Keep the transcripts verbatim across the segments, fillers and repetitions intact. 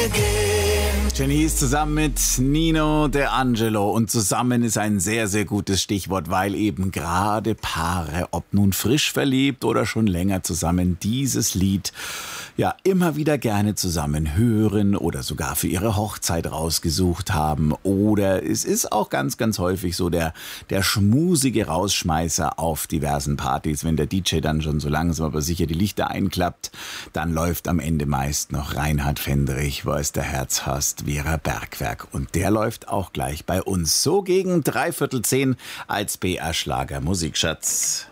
again. Jenny ist zusammen mit Nino D'Angelo und zusammen ist ein sehr, sehr gutes Stichwort, weil eben gerade Paare, ob nun frisch verliebt oder schon länger zusammen, dieses Lied ja immer wieder gerne zusammen hören oder sogar für ihre Hochzeit rausgesucht haben. Oder es ist auch ganz, ganz häufig so der, der schmusige Rausschmeißer auf diversen Partys, wenn der D J dann schon so langsam aber sicher die Lichter einklappt, dann läuft am Ende meist noch Reinhard Fendrich, wo es der Herz hasst, Vera Bergwerk. Und der läuft auch gleich bei uns. So gegen dreiviertel zehn als B R-Schlager Musikschatz.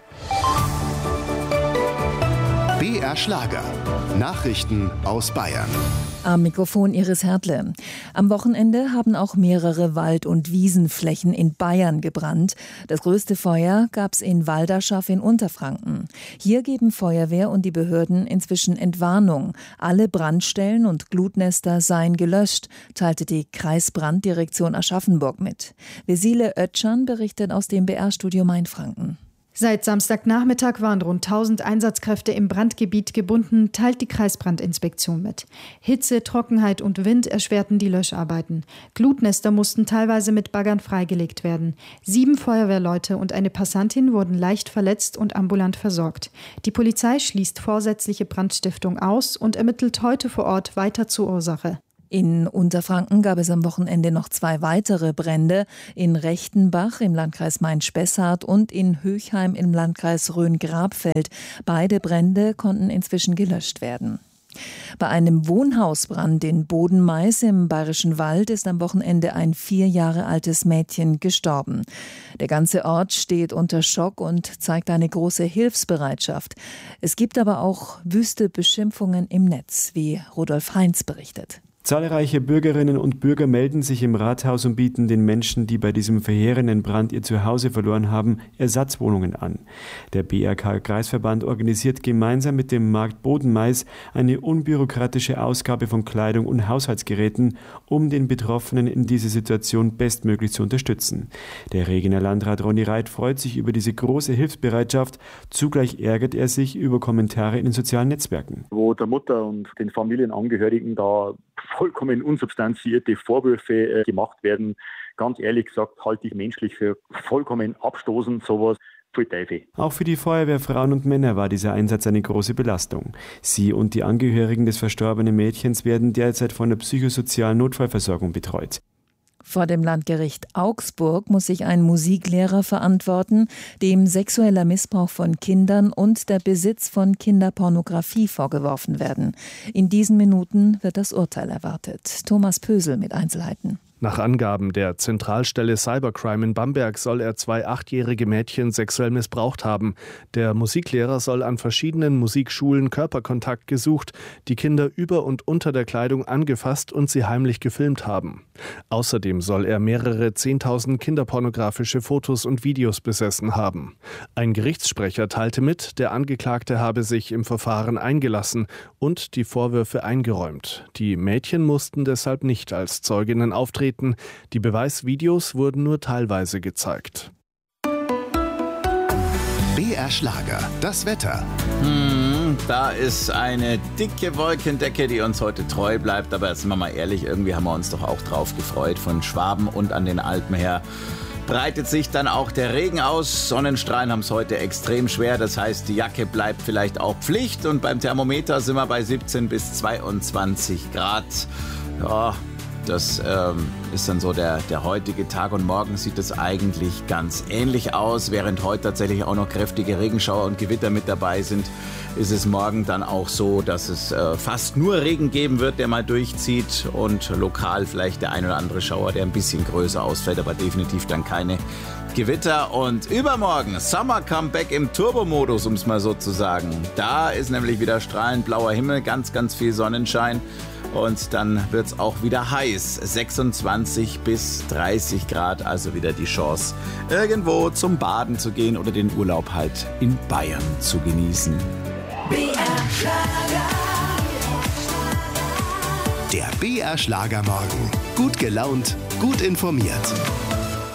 B R-Schlager. Nachrichten aus Bayern. Am Mikrofon Iris Hertle. Am Wochenende haben auch mehrere Wald- und Wiesenflächen in Bayern gebrannt. Das größte Feuer gab es in Walderschaff in Unterfranken. Hier geben Feuerwehr und die Behörden inzwischen Entwarnung. Alle Brandstellen und Glutnester seien gelöscht, teilte die Kreisbranddirektion Aschaffenburg mit. Vesile Oetschan berichtet aus dem B R-Studio Mainfranken. Seit Samstagnachmittag waren rund tausend Einsatzkräfte im Brandgebiet gebunden, teilt die Kreisbrandinspektion mit. Hitze, Trockenheit und Wind erschwerten die Löscharbeiten. Glutnester mussten teilweise mit Baggern freigelegt werden. Sieben Feuerwehrleute und eine Passantin wurden leicht verletzt und ambulant versorgt. Die Polizei schließt vorsätzliche Brandstiftung aus und ermittelt heute vor Ort weiter zur Ursache. In Unterfranken gab es am Wochenende noch zwei weitere Brände, in Rechtenbach im Landkreis Main-Spessart und in Höchheim im Landkreis Rhön-Grabfeld. Beide Brände konnten inzwischen gelöscht werden. Bei einem Wohnhausbrand in Bodenmais im Bayerischen Wald ist am Wochenende ein vier Jahre altes Mädchen gestorben. Der ganze Ort steht unter Schock und zeigt eine große Hilfsbereitschaft. Es gibt aber auch wüste Beschimpfungen im Netz, wie Rudolf Heinz berichtet. Zahlreiche Bürgerinnen und Bürger melden sich im Rathaus und bieten den Menschen, die bei diesem verheerenden Brand ihr Zuhause verloren haben, Ersatzwohnungen an. Der B R K-Kreisverband organisiert gemeinsam mit dem Markt Bodenmais eine unbürokratische Ausgabe von Kleidung und Haushaltsgeräten, um den Betroffenen in dieser Situation bestmöglich zu unterstützen. Der Regener Landrat Ronny Reit freut sich über diese große Hilfsbereitschaft. Zugleich ärgert er sich über Kommentare in den sozialen Netzwerken. Wo der Mutter und den Familienangehörigen da vollkommen unsubstanzierte Vorwürfe äh, gemacht werden. Ganz ehrlich gesagt, halte ich menschlich für vollkommen abstoßend sowas. Voll Teufel. Auch für die Feuerwehrfrauen und Männer war dieser Einsatz eine große Belastung. Sie und die Angehörigen des verstorbenen Mädchens werden derzeit von der psychosozialen Notfallversorgung betreut. Vor dem Landgericht Augsburg muss sich ein Musiklehrer verantworten, dem sexueller Missbrauch von Kindern und der Besitz von Kinderpornografie vorgeworfen werden. In diesen Minuten wird das Urteil erwartet. Thomas Pösel mit Einzelheiten. Nach Angaben der Zentralstelle Cybercrime in Bamberg soll er zwei achtjährige Mädchen sexuell missbraucht haben. Der Musiklehrer soll an verschiedenen Musikschulen Körperkontakt gesucht, die Kinder über und unter der Kleidung angefasst und sie heimlich gefilmt haben. Außerdem soll er mehrere zehntausend kinderpornografische Fotos und Videos besessen haben. Ein Gerichtssprecher teilte mit, der Angeklagte habe sich im Verfahren eingelassen und die Vorwürfe eingeräumt. Die Mädchen mussten deshalb nicht als Zeuginnen auftreten. Die Beweisvideos wurden nur teilweise gezeigt. B R Schlager, das Wetter. Hm, da ist eine dicke Wolkendecke, die uns heute treu bleibt. Aber jetzt sind wir mal ehrlich, irgendwie haben wir uns doch auch drauf gefreut. Von Schwaben und an den Alpen her breitet sich dann auch der Regen aus. Sonnenstrahlen haben es heute extrem schwer. Das heißt, die Jacke bleibt vielleicht auch Pflicht. Und beim Thermometer sind wir bei siebzehn bis zweiundzwanzig Grad. Ja, das ähm, ist dann so der, der heutige Tag und morgen sieht es eigentlich ganz ähnlich aus. Während heute tatsächlich auch noch kräftige Regenschauer und Gewitter mit dabei sind, ist es morgen dann auch so, dass es äh, fast nur Regen geben wird, der mal durchzieht und lokal vielleicht der ein oder andere Schauer, der ein bisschen größer ausfällt, aber definitiv dann keine Gewitter. Und übermorgen Summer Comeback im Turbomodus, um es mal so zu sagen. Da ist nämlich wieder strahlend blauer Himmel, ganz, ganz viel Sonnenschein. Und dann wird es auch wieder heiß, sechsundzwanzig bis dreißig Grad, also wieder die Chance, irgendwo zum Baden zu gehen oder den Urlaub halt in Bayern zu genießen. B R Schlager. Der B R Schlager Morgen. Gut gelaunt, gut informiert.